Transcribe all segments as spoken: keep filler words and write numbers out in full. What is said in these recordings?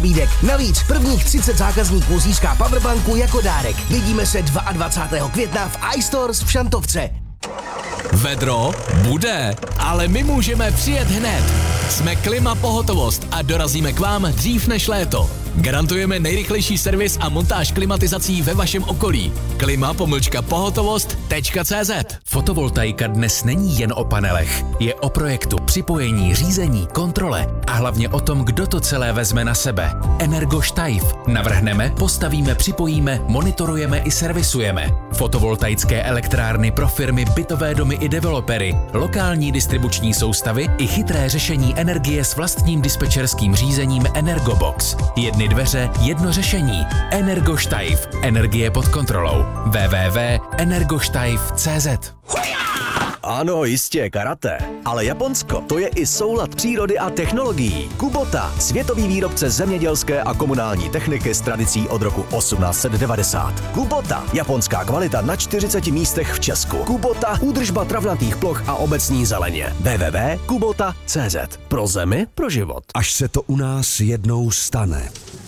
nabídek. Navíc prvních třicet zákazníků získá powerbanku jako dárek. Vidíme se dvacátého druhého května v iStores v Šantovce. Vedro bude, ale my můžeme přijet hned. Jsme Klima Pohotovost a dorazíme k vám dřív než léto. Garantujeme nejrychlejší servis a montáž klimatizací ve vašem okolí. klima pomlčka pohotovost tečka cé zet. Fotovoltaika dnes není jen o panelech. Je o projektu, připojení, řízení, kontrole a hlavně o tom, kdo to celé vezme na sebe. Energoštajf. Navrhneme, postavíme, připojíme, monitorujeme i servisujeme. Fotovoltaické elektrárny pro firmy, bytové domy i developery, lokální distribuční soustavy i chytré řešení energie s vlastním dispečerským řízením Energobox. Jedny dveře, jedno řešení. Energoštajf. Energie pod kontrolou. w w w tečka energoštajf tečka cé zet. Ano, jistě, karate. Ale Japonsko, to je i soulad přírody a technologií. Kubota, světový výrobce zemědělské a komunální techniky s tradicí od roku osmnáct set devadesát. Kubota, japonská kvalita na čtyřiceti místech v Česku. Kubota, údržba travnatých ploch a obecní zeleně. w w w tečka kubota tečka cé zet. Pro zemi, pro život. Až se to u nás jednou stane.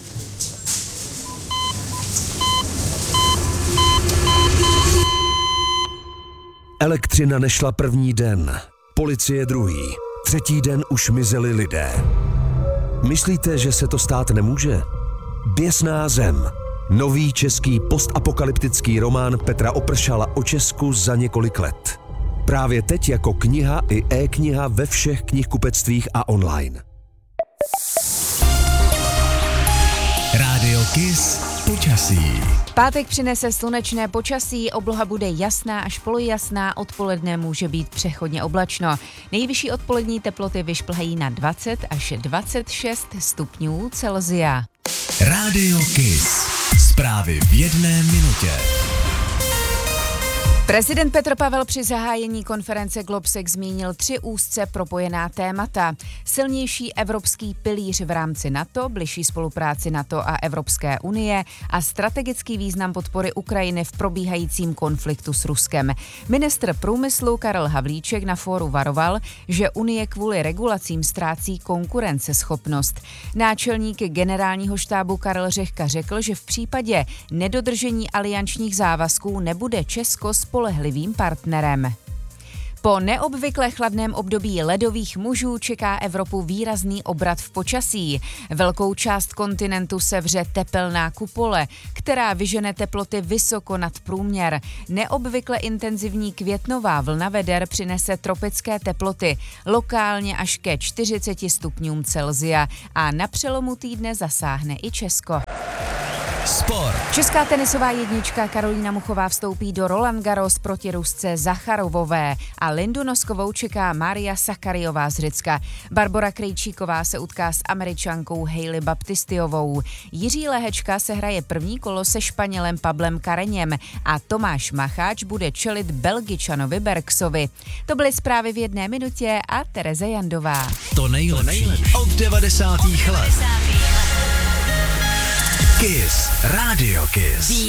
Elektřina nešla první den, policie druhý, třetí den už mizeli lidé. Myslíte, že se to stát nemůže? Běsná zem. Nový český postapokalyptický román Petra Opršala o Česku za několik let. Právě teď jako kniha i e-kniha ve všech knihkupectvích a online. Rádio Kiss počasí. Pátek přinese slunečné počasí, obloha bude jasná až polojasná, odpoledne může být přechodně oblačno. Nejvyšší odpolední teploty vyšplhají na dvacet až dvacet šest stupňů Celsia. Rádio Kiss. Zprávy v jedné minutě. Prezident Petr Pavel při zahájení konference Globsec zmínil tři úzce propojená témata. Silnější evropský pilíř v rámci NATO, bližší spolupráci NATO a Evropské unie a strategický význam podpory Ukrajiny v probíhajícím konfliktu s Ruskem. Ministr průmyslu Karel Havlíček na fóru varoval, že Unie kvůli regulacím ztrácí konkurenceschopnost. Náčelník generálního štábu Karel Řehka řekl, že v případě nedodržení aliančních závazků nebude Česko spolehlivým partnerem. Po neobvykle chladném období ledových mužů čeká Evropu výrazný obrat v počasí. Velkou část kontinentu sevře tepelná kupole, která vyžene teploty vysoko nad průměr. Neobvykle intenzivní květnová vlna veder přinese tropické teploty, lokálně až ke čtyřiceti stupňům Celsia a na přelomu týdne zasáhne i Česko. Sport. Česká tenisová jednička Karolína Muchová vstoupí do Roland Garros proti Rusce Zacharovové a Lindu Noskovou čeká Maria Sakariová z Řecka. Barbora Krejčíková se utká s Američankou Hailey Baptistiovou. Jiří Lehečka se hraje první kolo se Španělem Pablem Kareněm a Tomáš Macháč bude čelit Belgičanovi Berksovi. To byly zprávy v jedné minutě a Tereza Jandová. To nejlepší od devadesátých let. Kiss. Rádio Kiss.